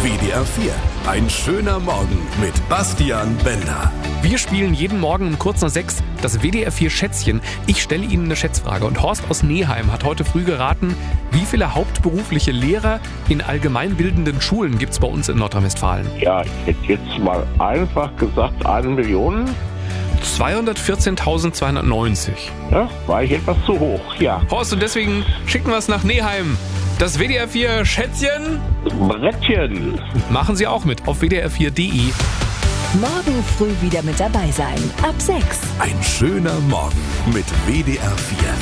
WDR 4. Ein schöner Morgen mit Bastian Bender. Wir spielen jeden Morgen um kurz nach 6 das WDR 4 Schätzchen. Ich stelle Ihnen eine Schätzfrage und Horst aus Neheim hat heute früh geraten, wie viele hauptberufliche Lehrer in allgemeinbildenden Schulen gibt es bei uns in Nordrhein-Westfalen? Ja, ich hätte jetzt mal einfach gesagt 1 Million. 214.290. Ja, war ich etwas zu hoch, ja. Horst, und deswegen schicken wir es nach Neheim. Das WDR 4 Schätzchen Brettchen. machen Sie auch mit auf wdr4.de. Morgen früh wieder mit dabei sein. Ab 6. Ein schöner Morgen mit WDR 4.